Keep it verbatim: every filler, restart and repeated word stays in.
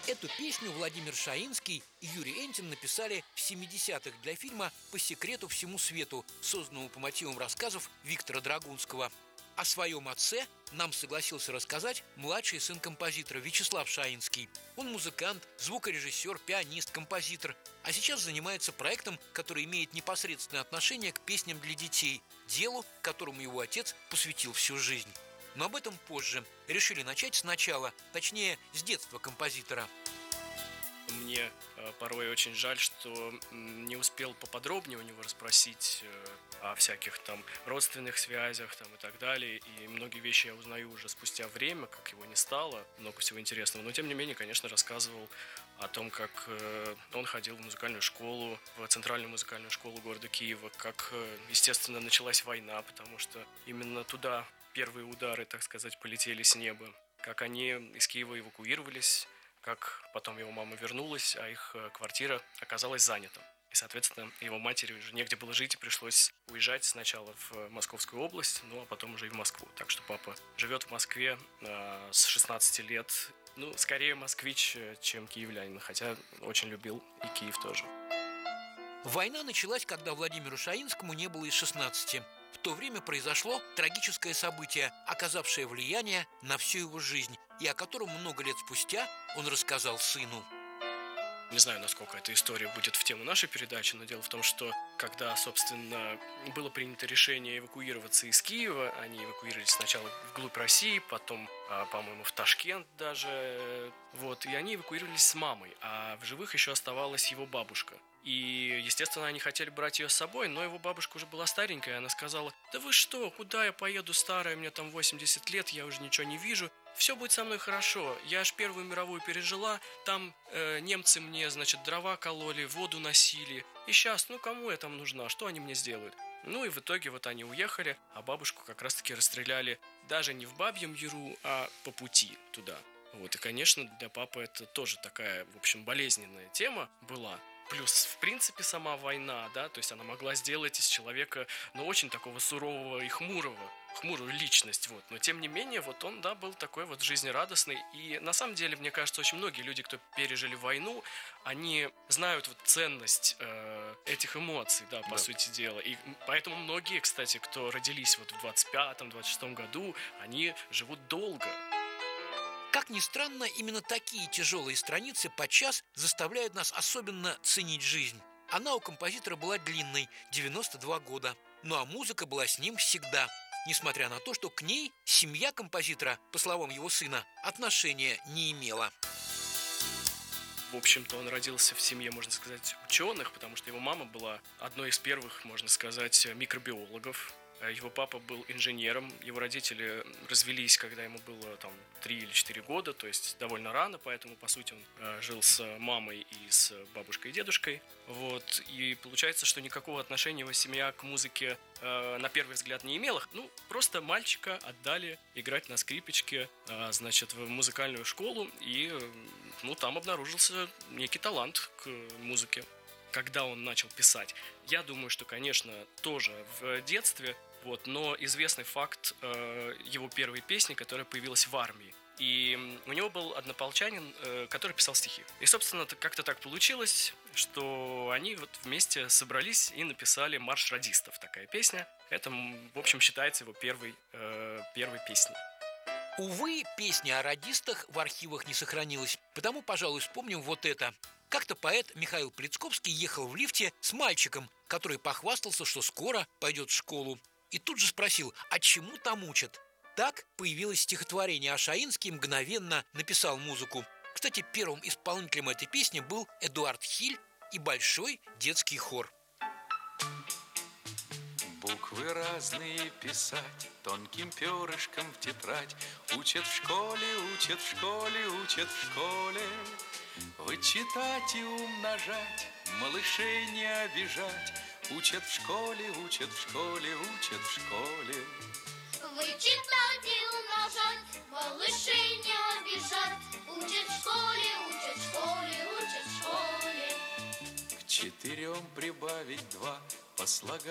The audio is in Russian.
Эту песню Владимир Шаинский и Юрий Энтин написали в семидесятых для фильма «По секрету всему свету», созданного по мотивам рассказов Виктора Драгунского. О своем отце нам согласился рассказать младший сын композитора Вячеслав Шаинский. Он музыкант, звукорежиссер, пианист, композитор, а сейчас занимается проектом, который имеет непосредственное отношение к песням для детей, делу, которому его отец посвятил всю жизнь. Но об этом позже. Решили начать сначала, точнее, с детства композитора. Мне э, порой очень жаль, что м, не успел поподробнее у него расспросить э, о всяких там родственных связях там, и так далее. И многие вещи я узнаю уже спустя время, как его не стало, много всего интересного. Но тем не менее, конечно, рассказывал о том, как э, он ходил в музыкальную школу, в центральную музыкальную школу города Киева, как, э, естественно, началась война, потому что именно туда первые удары, так сказать, полетели с неба, как они из Киева эвакуировались, как потом его мама вернулась, а их квартира оказалась занята. И, соответственно, его матери уже негде было жить, и пришлось уезжать сначала в Московскую область, ну а потом уже и в Москву. Так что папа живет в Москве э, с шестнадцати лет. Ну, скорее москвич, чем киевлянин, хотя очень любил и Киев тоже. Война началась, когда Владимиру Шаинскому не было и шестнадцати. В то время произошло трагическое событие, оказавшее влияние на всю его жизнь, и о котором много лет спустя он рассказал сыну. Не знаю, насколько эта история будет в тему нашей передачи, но дело в том, что когда, собственно, было принято решение эвакуироваться из Киева, они эвакуировались сначала вглубь России, потом, по-моему, в Ташкент даже, вот, и они эвакуировались с мамой, а в живых еще оставалась его бабушка. И, естественно, они хотели брать ее с собой, но его бабушка уже была старенькая, и она сказала: «Да вы что, куда я поеду, старая, мне там восемьдесят лет, я уже ничего не вижу. Все будет со мной хорошо, я аж Первую мировую пережила, там э, немцы мне, значит, дрова кололи, воду носили. И сейчас, ну кому я там нужна, что они мне сделают?» Ну и в итоге вот они уехали, а бабушку как раз-таки расстреляли даже не в Бабьем Яру, а по пути туда. Вот, и, конечно, для папы это тоже такая, в общем, болезненная тема была. Плюс, в принципе, сама война, да, то есть она могла сделать из человека, ну, очень такого сурового и хмурого, хмурую личность, вот. Но, тем не менее, вот он, да, был такой вот жизнерадостный. И, на самом деле, мне кажется, очень многие люди, кто пережили войну, они знают вот ценность э, этих эмоций, да, по да. сути дела. И поэтому многие, кстати, кто родились вот в двадцать пятом — двадцать шестом году, они живут долго. Как ни странно, именно такие тяжелые страницы подчас заставляют нас особенно ценить жизнь. Она у композитора была длинной – девяносто два года. Ну а музыка была с ним всегда. Несмотря на то, что к ней семья композитора, по словам его сына, отношения не имела. В общем-то, он родился в семье, можно сказать, ученых, потому что его мама была одной из первых, можно сказать, микробиологов. Его папа был инженером, его родители развелись, когда ему было там три или четыре года, то есть довольно рано, поэтому, по сути, он э, жил с мамой и с бабушкой и дедушкой. Вот, и получается, что никакого отношения его семья к музыке э, на первый взгляд не имела. Ну, просто мальчика отдали играть на скрипочке, э, значит, в музыкальную школу, и э, ну, там обнаружился некий талант к музыке. Когда он начал писать, я думаю, что, конечно, тоже в детстве, вот, но известный факт э, его первой песни, которая появилась в армии. И у него был однополчанин, э, который писал стихи. И, собственно, как-то так получилось, что они вот вместе собрались и написали «Марш радистов». Такая песня. Это, в общем, считается его первой, э, первой песней. Увы, песни о радистах в архивах не сохранилась, потому, пожалуй, вспомним вот это. Как-то поэт Михаил Плецковский ехал в лифте с мальчиком, который похвастался, что скоро пойдет в школу. И тут же спросил, а чему там учат? Так появилось стихотворение, а Шаинский мгновенно написал музыку. Кстати, первым исполнителем этой песни был Эдуард Хиль и большой детский хор. Буквы разные писать тонким перышком в тетрадь учат в школе, учат в школе, учат в школе. Вычитать и умножать, малышей не обижать учат в школе, учат в школе, учат в школе. Вычитать и умножать, малышей не обижать учат в школе, учат в школе, учат в школе. К четырем прибавить два по слогам.